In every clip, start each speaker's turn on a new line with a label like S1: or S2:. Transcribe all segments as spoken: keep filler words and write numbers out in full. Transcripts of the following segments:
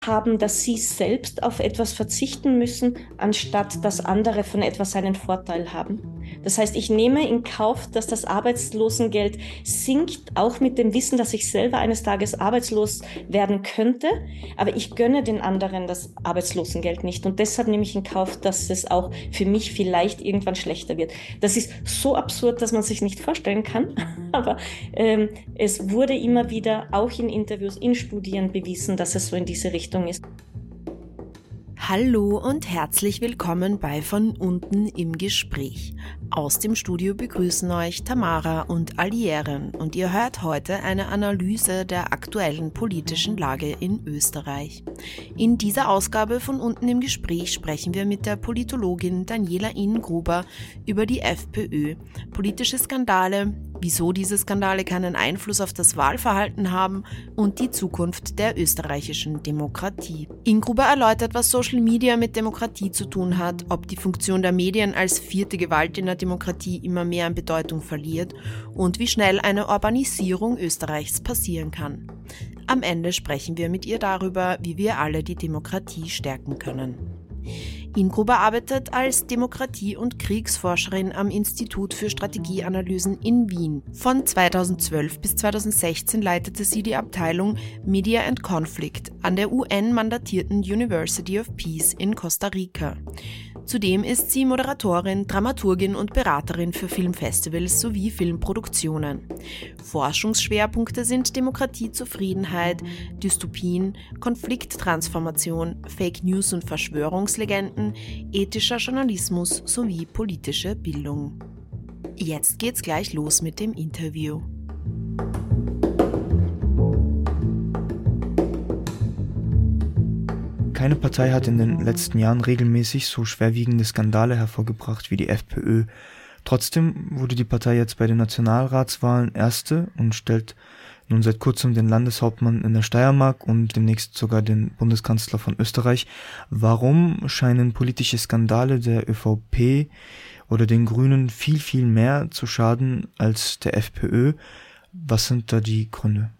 S1: haben, dass sie selbst auf etwas verzichten müssen, anstatt dass andere von etwas einen Vorteil haben. Das heißt, ich nehme in Kauf, dass das Arbeitslosengeld sinkt, auch mit dem Wissen, dass ich selber eines Tages arbeitslos werden könnte, aber ich gönne den anderen das Arbeitslosengeld nicht und deshalb nehme ich in Kauf, dass es auch für mich vielleicht irgendwann schlechter wird. Das ist so absurd, dass man sich nicht vorstellen kann, aber ähm, es wurde immer wieder auch in Interviews, in Studien bewiesen, dass es so in diese Richtung ist.
S2: Hallo und herzlich willkommen bei Von unten im Gespräch. Aus dem Studio begrüßen euch Tamara und Alieren und ihr hört heute eine Analyse der aktuellen politischen Lage in Österreich. In dieser Ausgabe von unten im Gespräch sprechen wir mit der Politologin Daniela Ingruber über die FPÖ, politische Skandale, wieso diese Skandale keinen Einfluss auf das Wahlverhalten haben und die Zukunft der österreichischen Demokratie. Ingruber erläutert, was Social Media mit Demokratie zu tun hat, ob die Funktion der Medien als vierte Gewalt in der Demokratie immer mehr an Bedeutung verliert und wie schnell eine Urbanisierung Österreichs passieren kann. Am Ende sprechen wir mit ihr darüber, wie wir alle die Demokratie stärken können. Ingruber arbeitet als Demokratie- und Kriegsforscherin am Institut für Strategieanalysen in Wien. Von zweitausendzwölf bis zweitausendsechzehn leitete sie die Abteilung Media and Conflict an der U N-mandatierten University of Peace in Costa Rica. Zudem ist sie Moderatorin, Dramaturgin und Beraterin für Filmfestivals sowie Filmproduktionen. Forschungsschwerpunkte sind Demokratie, Zufriedenheit, Dystopien, Konflikttransformation, Fake News und Verschwörungslegenden, ethischer Journalismus sowie politische Bildung. Jetzt geht's gleich los mit dem Interview.
S3: Keine Partei hat in den letzten Jahren regelmäßig so schwerwiegende Skandale hervorgebracht wie die FPÖ. Trotzdem wurde die Partei jetzt bei den Nationalratswahlen Erste und stellt nun seit kurzem den Landeshauptmann in der Steiermark und demnächst sogar den Bundeskanzler von Österreich. Warum scheinen politische Skandale der ÖVP oder den Grünen viel, viel mehr zu schaden als der FPÖ? Was sind da die Gründe?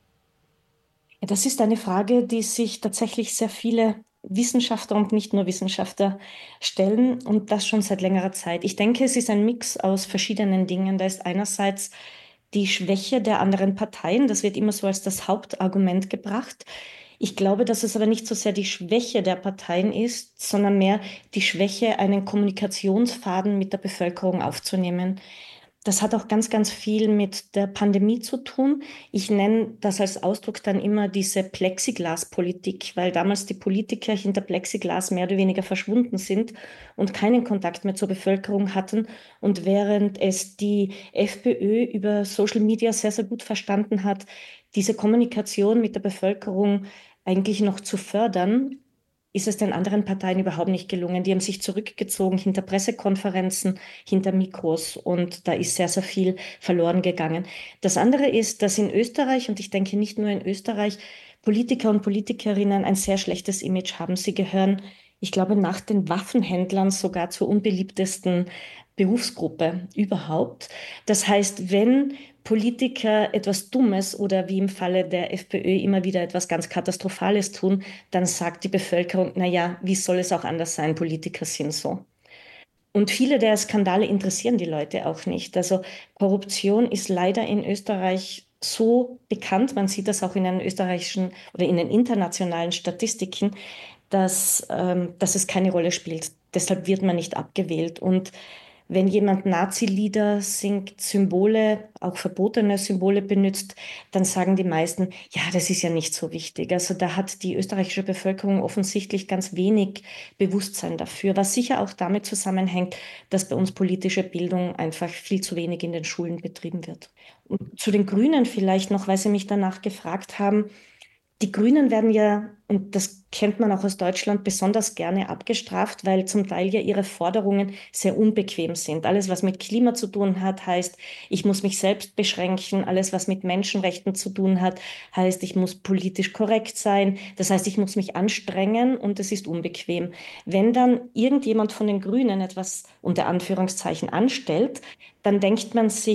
S1: Das ist eine Frage, die sich tatsächlich sehr viele Wissenschaftler und nicht nur Wissenschaftler stellen und das schon seit längerer Zeit. Ich denke, es ist ein Mix aus verschiedenen Dingen. Da ist einerseits die Schwäche der anderen Parteien. Das wird immer so als das Hauptargument gebracht. Ich glaube, dass es aber nicht so sehr die Schwäche der Parteien ist, sondern mehr die Schwäche, einen Kommunikationsfaden mit der Bevölkerung aufzunehmen. Das hat auch ganz, ganz viel mit der Pandemie zu tun. Ich nenne das als Ausdruck dann immer diese Plexiglaspolitik, weil damals die Politiker hinter Plexiglas mehr oder weniger verschwunden sind und keinen Kontakt mehr zur Bevölkerung hatten. Und während es die FPÖ über Social Media sehr, sehr gut verstanden hat, diese Kommunikation mit der Bevölkerung eigentlich noch zu fördern, ist es den anderen Parteien überhaupt nicht gelungen. Die haben sich zurückgezogen hinter Pressekonferenzen, hinter Mikros und da ist sehr, sehr viel verloren gegangen. Das andere ist, dass in Österreich, und ich denke nicht nur in Österreich, Politiker und Politikerinnen ein sehr schlechtes Image haben. Sie gehören, ich glaube, nach den Waffenhändlern sogar zur unbeliebtesten Berufsgruppe überhaupt. Das heißt, wenn Politiker etwas Dummes oder wie im Falle der FPÖ immer wieder etwas ganz Katastrophales tun, dann sagt die Bevölkerung, na ja, wie soll es auch anders sein? Politiker sind so. Und viele der Skandale interessieren die Leute auch nicht. Also Korruption ist leider in Österreich so bekannt, man sieht das auch in den österreichischen oder in den internationalen Statistiken, dass, ähm, dass es keine Rolle spielt. Deshalb wird man nicht abgewählt. Und wenn jemand Nazi-Lieder singt, Symbole, auch verbotene Symbole benutzt, dann sagen die meisten, ja, das ist ja nicht so wichtig. Also da hat die österreichische Bevölkerung offensichtlich ganz wenig Bewusstsein dafür, was sicher auch damit zusammenhängt, dass bei uns politische Bildung einfach viel zu wenig in den Schulen betrieben wird. Und zu den Grünen vielleicht noch, weil Sie mich danach gefragt haben, die Grünen werden ja, und das kennt man auch aus Deutschland, besonders gerne abgestraft, weil zum Teil ja ihre Forderungen sehr unbequem sind. Alles, was mit Klima zu tun hat, heißt, ich muss mich selbst beschränken. Alles, was mit Menschenrechten zu tun hat, heißt, ich muss politisch korrekt sein. Das heißt, ich muss mich anstrengen und es ist unbequem. Wenn dann irgendjemand von den Grünen etwas unter Anführungszeichen anstellt, dann denkt man sich,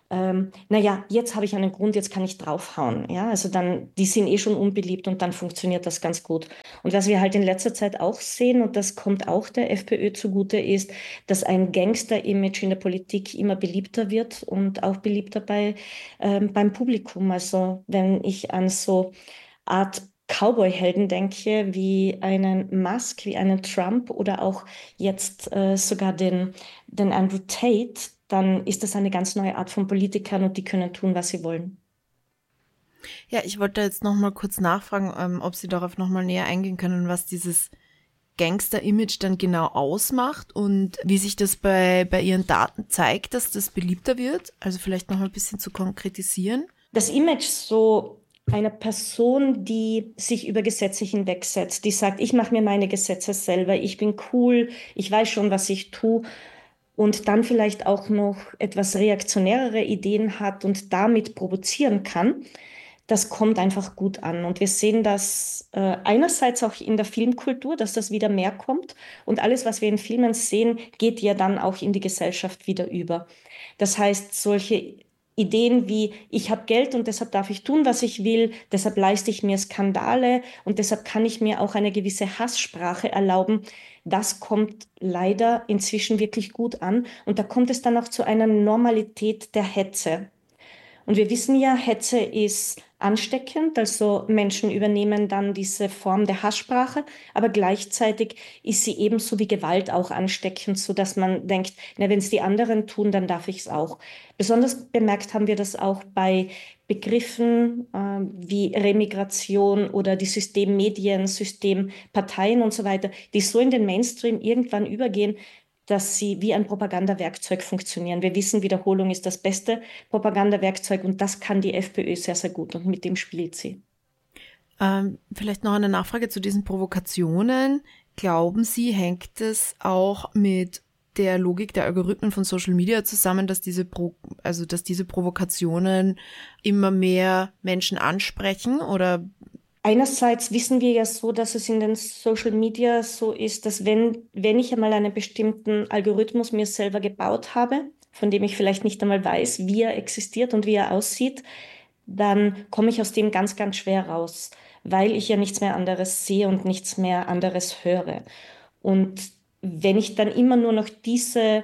S1: ähm, naja, jetzt habe ich einen Grund, jetzt kann ich draufhauen. Ja, also dann, die sind eh schon unbeliebt und dann funktioniert das ganz gut. Und was wir halt in letzter Zeit auch sehen, und das kommt auch der FPÖ zugute, ist, dass ein Gangster-Image in der Politik immer beliebter wird und auch beliebter bei, ähm, beim Publikum. Also wenn ich an so Art Cowboy-Helden denke, wie einen Musk, wie einen Trump oder auch jetzt äh, sogar den, den Andrew Tate, dann ist das eine ganz neue Art von Politikern und die können tun, was sie wollen.
S2: Ja, ich wollte jetzt noch mal kurz nachfragen, ähm, ob Sie darauf noch mal näher eingehen können, was dieses Gangster-Image dann genau ausmacht und wie sich das bei, bei Ihren Daten zeigt, dass das beliebter wird. Also vielleicht noch mal ein bisschen zu konkretisieren.
S1: Das Image so einer Person, die sich über Gesetze hinwegsetzt, die sagt, ich mache mir meine Gesetze selber, ich bin cool, ich weiß schon, was ich tue und dann vielleicht auch noch etwas reaktionärere Ideen hat und damit provozieren kann, das kommt einfach gut an. Und wir sehen das äh, einerseits auch in der Filmkultur, dass das wieder mehr kommt. Und alles, was wir in Filmen sehen, geht ja dann auch in die Gesellschaft wieder über. Das heißt, solche Ideen wie, ich habe Geld und deshalb darf ich tun, was ich will, deshalb leiste ich mir Skandale und deshalb kann ich mir auch eine gewisse Hasssprache erlauben, das kommt leider inzwischen wirklich gut an. Und da kommt es dann auch zu einer Normalität der Hetze. Und wir wissen ja, Hetze ist ansteckend, also Menschen übernehmen dann diese Form der Hasssprache, aber gleichzeitig ist sie ebenso wie Gewalt auch ansteckend, so dass man denkt, na, wenn es die anderen tun, dann darf ich es auch. Besonders bemerkt haben wir das auch bei Begriffen äh, wie Remigration oder die Systemmedien, Systemparteien und so weiter, die so in den Mainstream irgendwann übergehen, dass sie wie ein Propagandawerkzeug funktionieren. Wir wissen, Wiederholung ist das beste Propagandawerkzeug und das kann die FPÖ sehr, sehr gut und mit dem spielt sie.
S2: Ähm, vielleicht noch eine Nachfrage zu diesen Provokationen. Glauben Sie, hängt es auch mit der Logik der Algorithmen von Social Media zusammen, dass diese Pro- also dass diese Provokationen immer mehr Menschen ansprechen oder?
S1: Einerseits wissen wir ja so, dass es in den Social Media so ist, dass wenn, wenn ich einmal einen bestimmten Algorithmus mir selber gebaut habe, von dem ich vielleicht nicht einmal weiß, wie er existiert und wie er aussieht, dann komme ich aus dem ganz, ganz schwer raus, weil ich ja nichts mehr anderes sehe und nichts mehr anderes höre. Und wenn ich dann immer nur noch diese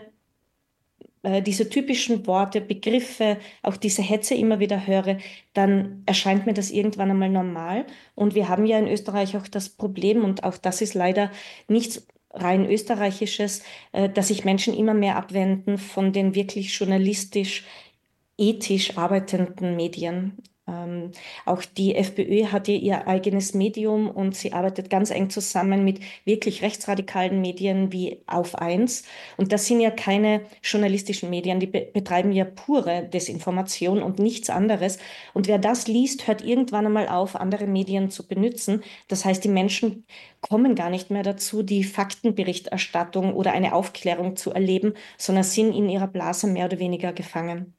S1: äh, diese typischen Worte, Begriffe, auch diese Hetze immer wieder höre, dann erscheint mir das irgendwann einmal normal. Und wir haben ja in Österreich auch das Problem, und auch das ist leider nichts rein österreichisches, äh, dass sich Menschen immer mehr abwenden von den wirklich journalistisch, ethisch arbeitenden Medien. Ähm, auch die FPÖ hat ja ihr eigenes Medium und sie arbeitet ganz eng zusammen mit wirklich rechtsradikalen Medien wie Auf eins. Und das sind ja keine journalistischen Medien, die be betreiben ja pure Desinformation und nichts anderes. Und wer das liest, hört irgendwann einmal auf, andere Medien zu benutzen. Das heißt, die Menschen kommen gar nicht mehr dazu, die Faktenberichterstattung oder eine Aufklärung zu erleben, sondern sind in ihrer Blase mehr oder weniger gefangen.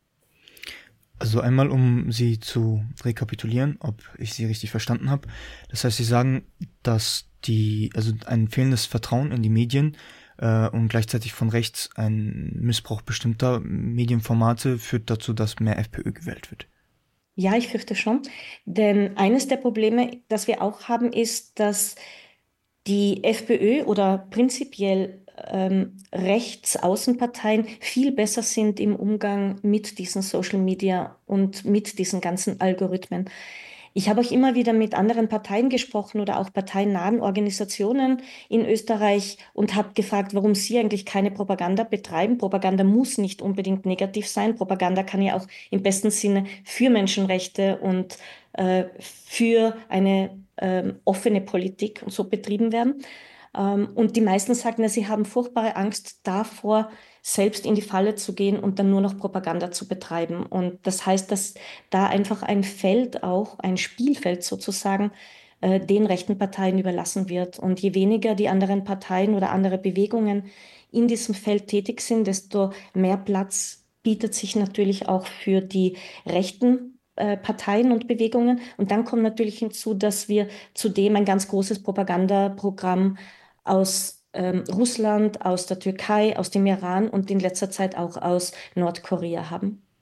S3: Also einmal, um Sie zu rekapitulieren, ob ich Sie richtig verstanden habe. Das heißt, Sie sagen, dass die, also ein fehlendes Vertrauen in die Medien äh, und gleichzeitig von rechts ein Missbrauch bestimmter Medienformate führt dazu, dass mehr FPÖ gewählt wird.
S1: Ja, ich fürchte schon. Denn eines der Probleme, das wir auch haben, ist, dass die FPÖ oder prinzipiell ähm, Rechtsaußenparteien viel besser sind im Umgang mit diesen Social Media und mit diesen ganzen Algorithmen. Ich habe auch immer wieder mit anderen Parteien gesprochen oder auch parteiennahen Organisationen in Österreich und habe gefragt, warum sie eigentlich keine Propaganda betreiben. Propaganda muss nicht unbedingt negativ sein. Propaganda kann ja auch im besten Sinne für Menschenrechte und äh, für eine ähm, offene Politik und so betrieben werden. Ähm, und die meisten sagen, ja, sie haben furchtbare Angst davor, selbst in die Falle zu gehen und dann nur noch Propaganda zu betreiben. Und das heißt, dass da einfach ein Feld auch, ein Spielfeld sozusagen, äh, den rechten Parteien überlassen wird. Und je weniger die anderen Parteien oder andere Bewegungen in diesem Feld tätig sind, desto mehr Platz bietet sich natürlich auch für die rechten äh, Parteien und Bewegungen. Und dann kommt natürlich hinzu, dass wir zudem ein ganz großes Propagandaprogramm aus ähm, Russland, aus der Türkei, aus dem Iran und in letzter Zeit auch aus Nordkorea haben.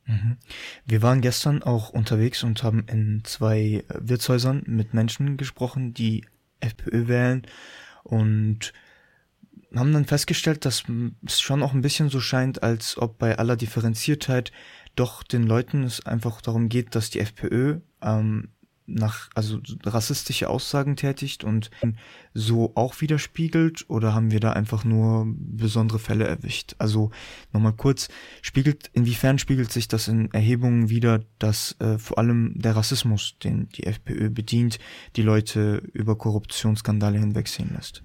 S3: Wir waren gestern auch unterwegs und haben in zwei Wirtshäusern mit Menschen gesprochen, die FPÖ wählen, und haben dann festgestellt, dass es schon auch ein bisschen so scheint, als ob bei aller Differenziertheit doch den Leuten es einfach darum geht, dass die FPÖ ähm, nach also rassistische Aussagen tätigt und so auch widerspiegelt, oder haben wir da einfach nur besondere Fälle erwischt? Also nochmal kurz, spiegelt, inwiefern spiegelt sich das in Erhebungen wider, dass äh, vor allem der Rassismus, den die FPÖ bedient, die Leute über Korruptionsskandale hinwegsehen lässt?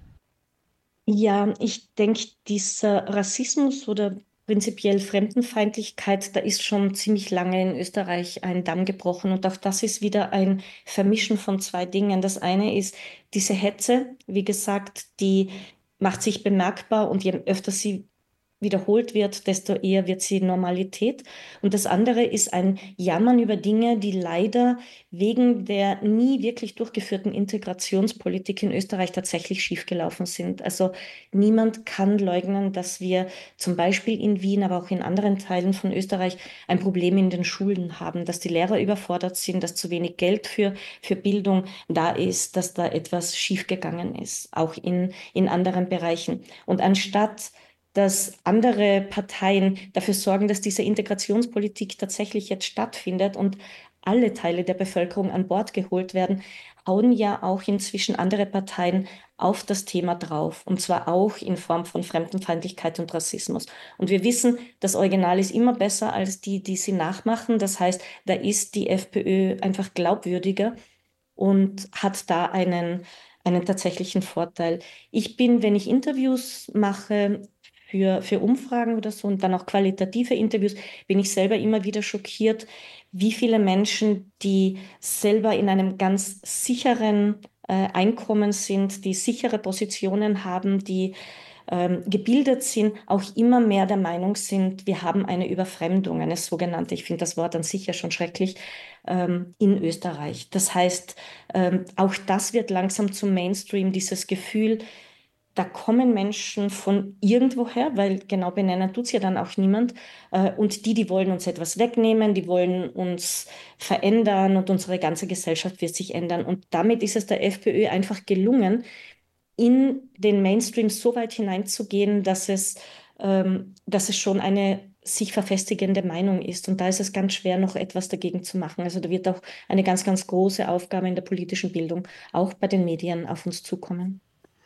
S1: Ja, ich denke, dieser Rassismus oder prinzipiell Fremdenfeindlichkeit, da ist schon ziemlich lange in Österreich ein Damm gebrochen. Und auch das ist wieder ein Vermischen von zwei Dingen. Das eine ist diese Hetze, wie gesagt, die macht sich bemerkbar, und je öfter sie wiederholt wird, desto eher wird sie Normalität. Und das andere ist ein Jammern über Dinge, die leider wegen der nie wirklich durchgeführten Integrationspolitik in Österreich tatsächlich schiefgelaufen sind. Also niemand kann leugnen, dass wir zum Beispiel in Wien, aber auch in anderen Teilen von Österreich ein Problem in den Schulen haben, dass die Lehrer überfordert sind, dass zu wenig Geld für, für Bildung da ist, dass da etwas schiefgegangen ist, auch in, in anderen Bereichen. Und anstatt dass andere Parteien dafür sorgen, dass diese Integrationspolitik tatsächlich jetzt stattfindet und alle Teile der Bevölkerung an Bord geholt werden, hauen ja auch inzwischen andere Parteien auf das Thema drauf. Und zwar auch in Form von Fremdenfeindlichkeit und Rassismus. Und wir wissen, das Original ist immer besser als die, die sie nachmachen. Das heißt, da ist die FPÖ einfach glaubwürdiger und hat da einen, einen tatsächlichen Vorteil. Ich bin, wenn ich Interviews mache, Für, für Umfragen oder so und dann auch qualitative Interviews, bin ich selber immer wieder schockiert, wie viele Menschen, die selber in einem ganz sicheren äh, Einkommen sind, die sichere Positionen haben, die ähm, gebildet sind, auch immer mehr der Meinung sind, wir haben eine Überfremdung, eine sogenannte, ich finde das Wort an sich ja schon schrecklich, ähm, in Österreich. Das heißt, ähm, auch das wird langsam zum Mainstream, dieses Gefühl, da kommen Menschen von irgendwoher, weil genau benennen tut es ja dann auch niemand. Äh, und die, die wollen uns etwas wegnehmen, die wollen uns verändern, und unsere ganze Gesellschaft wird sich ändern. Und damit ist es der FPÖ einfach gelungen, in den Mainstream so weit hineinzugehen, dass es, ähm, dass es schon eine sich verfestigende Meinung ist. Und da ist es ganz schwer, noch etwas dagegen zu machen. Also da wird auch eine ganz, ganz große Aufgabe in der politischen Bildung, auch bei den Medien, auf uns zukommen.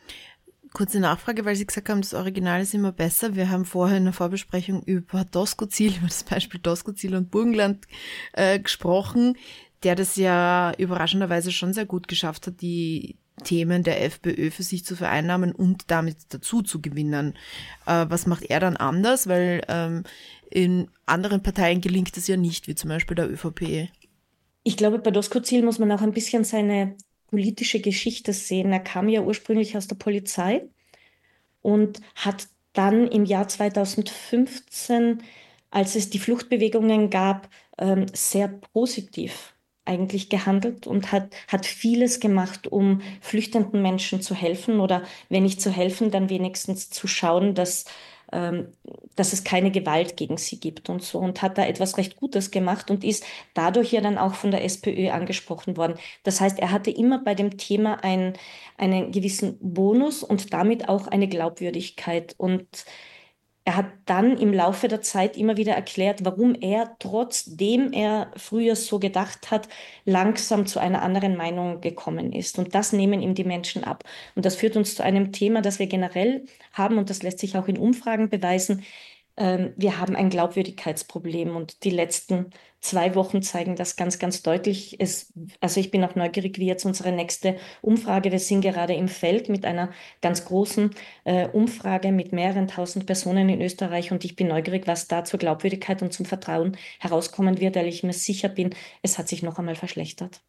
S2: Kurze Nachfrage, weil Sie gesagt haben, das Original ist immer besser. Wir haben vorher in der Vorbesprechung über Doskozil, über das Beispiel Doskozil und Burgenland äh, gesprochen, der das ja überraschenderweise schon sehr gut geschafft hat, die Themen der FPÖ für sich zu vereinnahmen und damit dazu zu gewinnen. Äh, was macht er dann anders? Weil ähm, in anderen Parteien gelingt das ja nicht, wie zum Beispiel der ÖVP.
S1: Ich glaube, bei Doskozil muss man auch ein bisschen seine politische Geschichte sehen. Er kam ja ursprünglich aus der Polizei und hat dann im Jahr zweitausendfünfzehn, als es die Fluchtbewegungen gab, ähm, sehr positiv eigentlich gehandelt und hat, hat vieles gemacht, um flüchtenden Menschen zu helfen, oder wenn nicht zu helfen, dann wenigstens zu schauen, dass ähm, dass es keine Gewalt gegen sie gibt und so, und hat da etwas recht Gutes gemacht und ist dadurch ja dann auch von der SPÖ angesprochen worden. Das heißt, er hatte immer bei dem Thema ein, einen gewissen Bonus und damit auch eine Glaubwürdigkeit, und er hat dann im Laufe der Zeit immer wieder erklärt, warum er, trotzdem er früher so gedacht hat, langsam zu einer anderen Meinung gekommen ist. Und das nehmen ihm die Menschen ab. Und das führt uns zu einem Thema, das wir generell haben, und das lässt sich auch in Umfragen beweisen. Ähm, wir haben ein Glaubwürdigkeitsproblem, und die letzten zwei Wochen zeigen das ganz, ganz deutlich. Es, also ich bin auch neugierig, wie jetzt unsere nächste Umfrage, wir sind gerade im Feld mit einer ganz großen äh, Umfrage mit mehreren tausend Personen in Österreich, und ich bin neugierig, was da zur Glaubwürdigkeit und zum Vertrauen herauskommen wird, weil ich mir sicher bin, es hat sich noch einmal verschlechtert.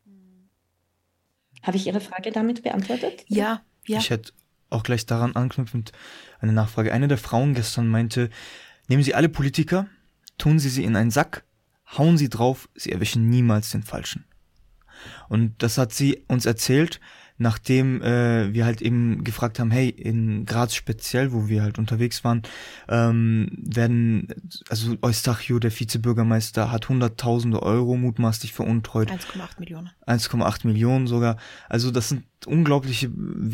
S1: Habe ich Ihre Frage damit beantwortet?
S2: Ja, ja.
S3: Ich hätte auch gleich daran anknüpfend eine Nachfrage. Eine der Frauen gestern meinte, nehmen Sie alle Politiker, tun Sie sie in einen Sack, hauen Sie drauf, Sie erwischen niemals den Falschen. Und das hat sie uns erzählt, nachdem äh, wir halt eben gefragt haben, hey, in Graz speziell, wo wir halt unterwegs waren, ähm, werden, also Eustachio, der Vizebürgermeister, hat hunderttausende Euro mutmaßlich veruntreut.
S2: eins Komma acht Millionen.
S3: eins Komma acht Millionen sogar. Also das sind unglaubliche